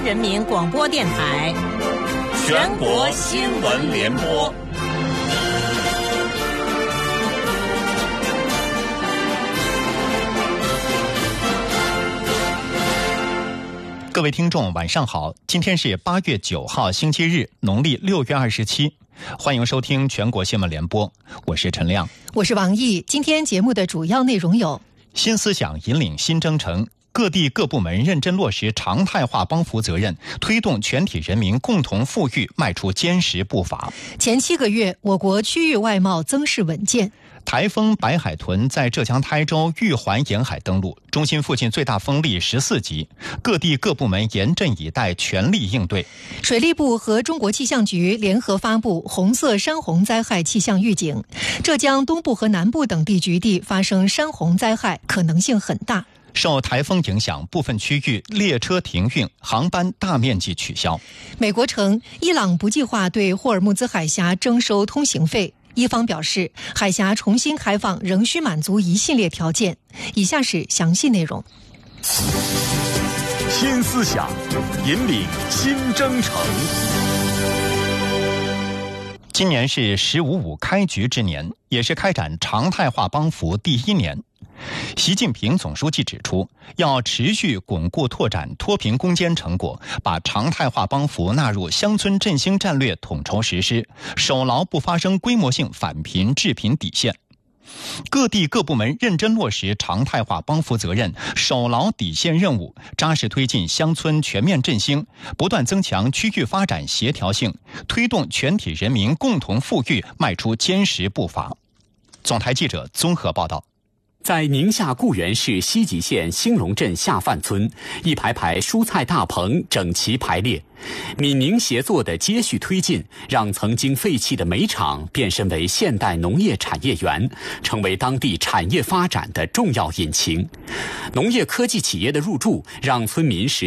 人民广播电台全国新闻联播。 各位听众晚上好，今天是8月9号星期日，农历6月27，欢迎收听全国新闻联播，我是陈亮， 我是王毅。今天节目的主要内容有： 新思想引领新征程，各地各部门认真落实常态化帮扶责任，推动全体人民共同富裕迈出坚实步伐。 前7个月，我国区域外贸增势稳健。 台风白海豚在浙江台州玉环沿海登陆，中心附近最大风力14级，各地各部门严阵以待，全力应对。 水利部和中国气象局联合发布红色山洪灾害气象预警，浙江东部和南部等地局地发生山洪灾害可能性很大。 受台风影响，部分区域列车停运，航班大面积取消。 美国称，伊朗不计划对霍尔木兹海峡征收通行费。伊方表示，海峡重新开放仍需满足一系列条件。以下是详细内容。 新思想引领新征程。 今年是“15.5”开局之年，也是开展常态化帮扶第1年。习近平总书记指出，要持续巩固拓展脱贫攻坚成果，把常态化帮扶纳入乡村振兴战略统筹实施，守牢不发生规模性返贫治贫底线。各地各部门认真落实常态化帮扶责任，守牢底线任务，扎实推进乡村全面振兴，不断增强区域发展协调性，推动全体人民共同富裕迈出坚实步伐。总台记者综合报道。 在宁夏固原市西吉县兴隆镇下范村，一排排蔬菜大棚整齐排列，闽宁协作的接续推进，让曾经废弃的煤厂变身为现代农业产业园，成为当地产业发展的重要引擎。农业科技企业的入驻，让村民实